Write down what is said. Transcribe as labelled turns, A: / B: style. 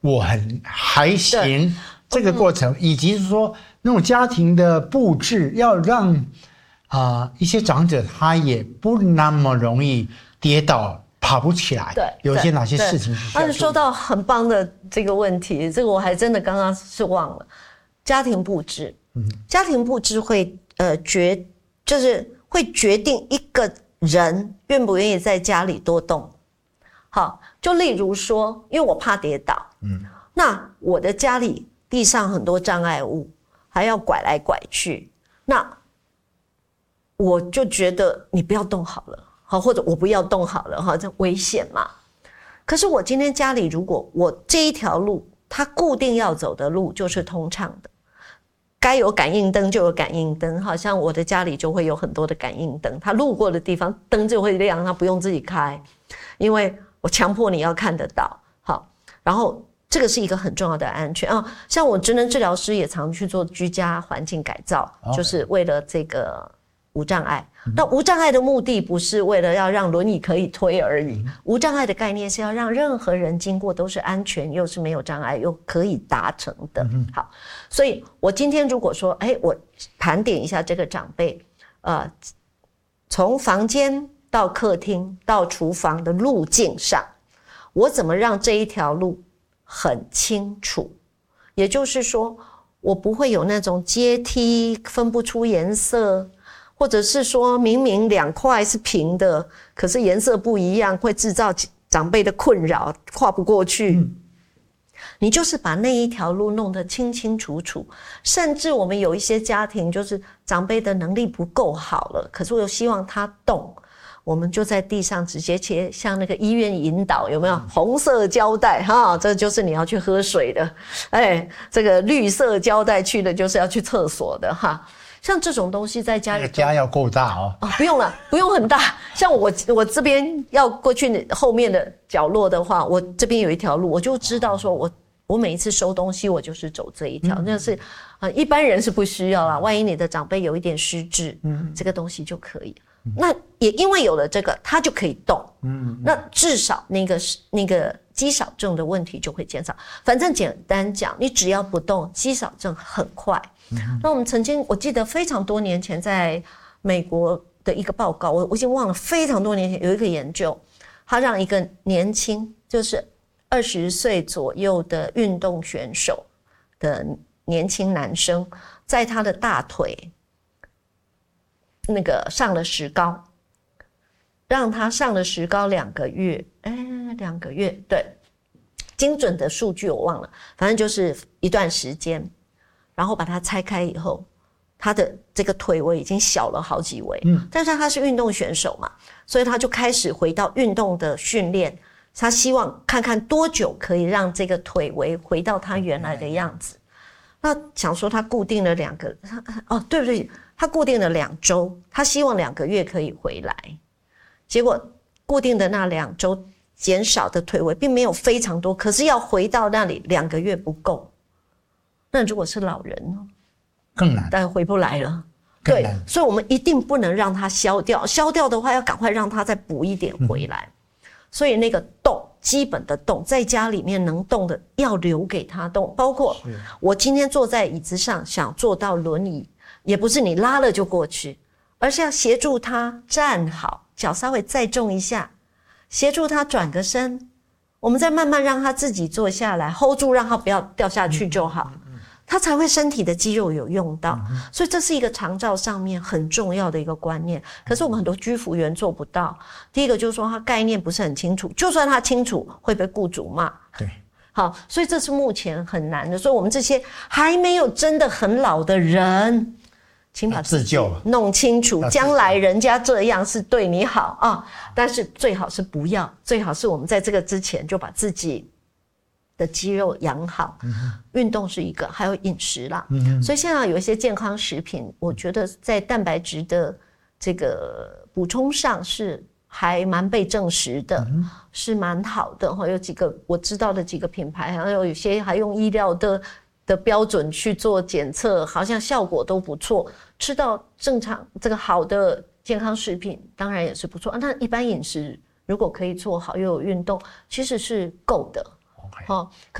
A: 我还行这个过程，以及是说那种家庭的布置，要让一些长者他也不那么容易跌倒。爬不起来，
B: 对，
A: 有些哪些事情是需要注意？
B: 说到很棒的这个问题，这个我还真的刚刚是忘了。家庭布置，家庭布置会就是会决定一个人愿不愿意在家里多动。好，就例如说，因为我怕跌倒，那我的家里地上很多障碍物，还要拐来拐去，那我就觉得你不要动好了。好，或者我不要动好了哈，这危险嘛。可是我今天家里，如果我这一条路，它固定要走的路就是通畅的，该有感应灯就有感应灯，好像我的家里就会有很多的感应灯，它路过的地方灯就会亮，它不用自己开，因为我强迫你要看得到。好，然后这个是一个很重要的安全啊。像我职能治疗师也常去做居家环境改造，就是为了这个无障碍。那无障碍的目的不是为了要让轮椅可以推而已，无障碍的概念是要让任何人经过都是安全，又是没有障碍，又可以达成的。好，所以我今天如果说，我盘点一下这个长辈，从房间到客厅到厨房的路径上，我怎么让这一条路很清楚？也就是说，我不会有那种阶梯分不出颜色。或者是说明明2块是平的，可是颜色不一样，会制造长辈的困扰，跨不过去。你就是把那一条路弄得清清楚楚，甚至我们有一些家庭就是长辈的能力不够好了，可是我又希望他动，我们就在地上直接切，像那个医院引导有没有红色胶带哈，这就是你要去喝水的，这个绿色胶带去的就是要去厕所的哈。像这种东西在家里，
A: 家要够大哦。
B: 不用了，不用很大。像我这边要过去后面的角落的话，我这边有一条路，我就知道说我每一次收东西，我就是走这一条。那是一般人是不需要啦。万一你的长辈有一点失智，这个东西就可以。那也因为有了这个，他就可以动。那至少那个肌少症的问题就会减少。反正简单讲，你只要不动，肌少症很快。那我们我记得非常多年前在美国的一个报告，我已经忘了非常多年前有一个研究，他让一个年轻就是20岁左右的运动选手的年轻男生，在他的大腿那个上了石膏，让他上了石膏2个月，2个月，对，精准的数据我忘了，反正就是一段时间。然后把它拆开以后，他的这个腿围已经小了好几围，但是他是运动选手嘛，所以他就开始回到运动的训练，他希望看看多久可以让这个腿围回到他原来的样子。那想说他固定了他固定了2周，他希望2个月可以回来，结果固定的那2周减少的腿围并没有非常多，可是要回到那里2个月不够。那如果是老人呢？
A: 更难，
B: 但回不来了。对，所以我们一定不能让它消掉，消掉的话要赶快让它再补一点回来。所以那个动，基本的动，在家里面能动的要留给他动，包括我今天坐在椅子上想坐到轮椅，也不是你拉了就过去，而是要协助他站好，脚稍微再重一下，协助他转个身，我们再慢慢让他自己坐下来 hold 住，让他不要掉下去就好，他才会身体的肌肉有用到。所以这是一个长照上面很重要的一个观念，可是我们很多居服员做不到。第一个就是说他概念不是很清楚，就算他清楚会被雇主骂。
A: 对，
B: 好，所以这是目前很难的。所以我们这些还没有真的很老的人，请把自己弄清楚，将来人家这样是对你好啊，但是最好是不要，最好是我们在这个之前就把自己的肌肉养好。运动是一个，还有饮食啦。所以现在有一些健康食品，我觉得在蛋白质的这个补充上是还蛮被证实的，是蛮好的。有几个我知道的几个品牌，还有些还用医疗的标准去做检测，好像效果都不错。吃到正常这个好的健康食品当然也是不错。那一般饮食如果可以做好又有运动，其实是够的。